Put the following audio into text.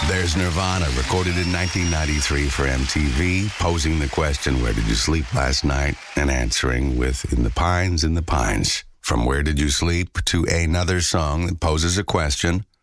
There's Nirvana, recorded in 1993 for MTV, posing the question, where did you sleep last night? And answering with In the Pines, in the Pines. From Where Did You Sleep to another song that poses a question,